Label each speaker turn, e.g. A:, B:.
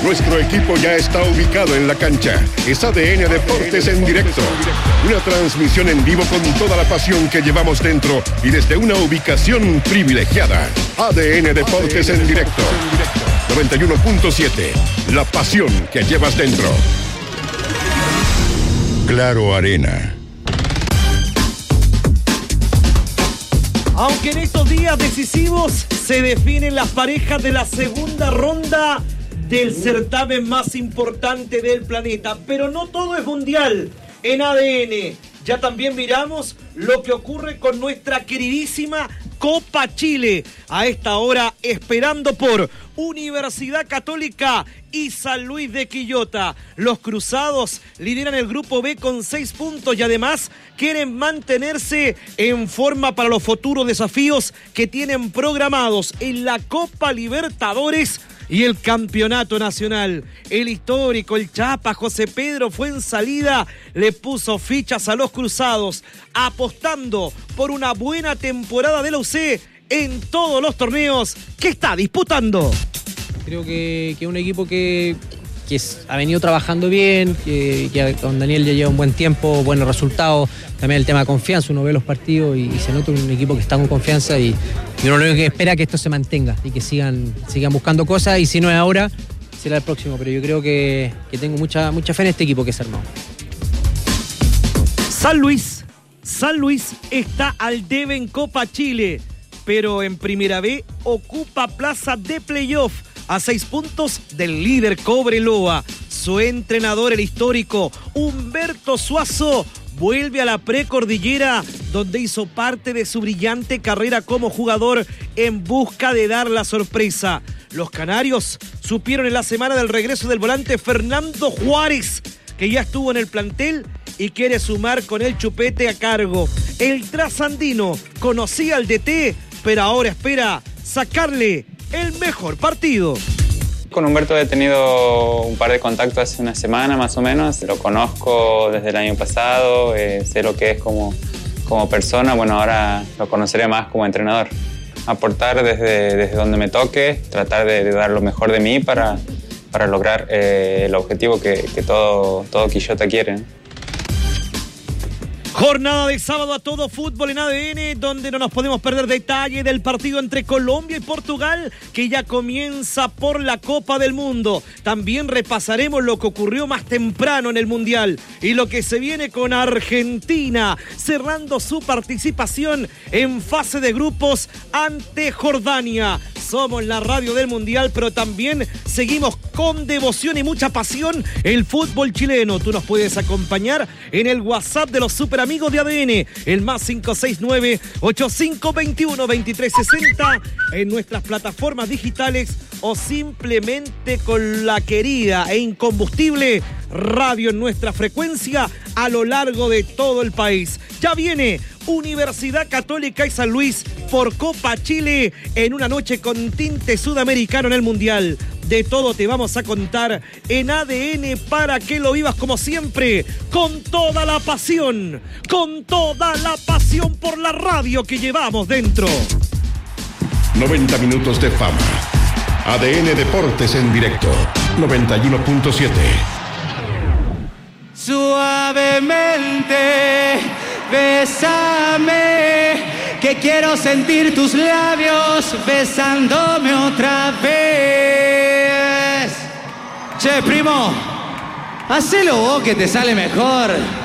A: Nuestro equipo ya está ubicado en la cancha. Es ADN Deportes en directo. Una transmisión en vivo con toda la pasión que llevamos dentro y desde una ubicación privilegiada. ADN Deportes en directo. 91.7. La pasión que llevas dentro. Claro Arena.
B: Aunque en estos días decisivos se definen las parejas de la segunda ronda del certamen más importante del planeta, pero no todo es mundial. En ADN ya también miramos lo que ocurre con nuestra queridísima Copa Chile. A esta hora esperando por Universidad Católica y San Luis de Quillota. Los cruzados lideran el grupo B con 6 puntos y además quieren mantenerse en forma para los futuros desafíos que tienen programados en la Copa Libertadores y el Campeonato Nacional. El histórico, el Chapa, José Pedro Fuenzalida, le puso fichas a los cruzados, apostando por una buena temporada de la UC en todos los torneos que está disputando.
C: Creo que un equipo que ha venido trabajando bien, que con Daniel ya lleva un buen tiempo, buenos resultados. También el tema de confianza, uno ve los partidos y se nota un equipo que está con confianza y uno lo que espera es que esto se mantenga y que sigan buscando cosas, y si no es ahora, será el próximo. Pero yo creo que tengo mucha fe en este equipo que se armado.
B: San Luis está al debe en Copa Chile, pero en Primera B ocupa plaza de playoff a 6 puntos del líder Cobreloa. Su entrenador, el histórico Humberto Suazo, vuelve a la precordillera, donde hizo parte de su brillante carrera como jugador en busca de dar la sorpresa. Los canarios supieron en la semana del regreso del volante Fernando Juárez, que ya estuvo en el plantel y quiere sumar con el Chupete a cargo. El trasandino conocía al DT, pero ahora espera sacarle el mejor partido.
D: Con Humberto he tenido un par de contactos hace una semana más o menos. Lo conozco desde el año pasado, sé lo que es como persona. Bueno, ahora lo conoceré más como entrenador. Aportar desde donde me toque, tratar de dar lo mejor de mí para lograr el objetivo que todo Quillota quiere, ¿no?
B: Jornada de sábado a todo fútbol en ADN, donde no nos podemos perder detalle del partido entre Colombia y Portugal, que ya comienza por la Copa del Mundo. También repasaremos lo que ocurrió más temprano en el Mundial y lo que se viene con Argentina, cerrando su participación en fase de grupos ante Jordania. Somos la radio del Mundial, pero también seguimos con devoción y mucha pasión el fútbol chileno. Tú nos puedes acompañar en el WhatsApp de los super amigos de ADN, el más 569-8521-2360, en nuestras plataformas digitales o simplemente con la querida e incombustible radio en nuestra frecuencia a lo largo de todo el país. Ya viene Universidad Católica y San Luis por Copa Chile en una noche con tinte sudamericano en el Mundial. De todo te vamos a contar en ADN para que lo vivas como siempre, con toda la pasión por la radio que llevamos dentro.
A: 90 minutos de fama. ADN Deportes en directo. 91.7.
E: Suavemente, bésame, que quiero sentir tus labios besándome otra vez. Che, primo, hacelo vos que te sale mejor.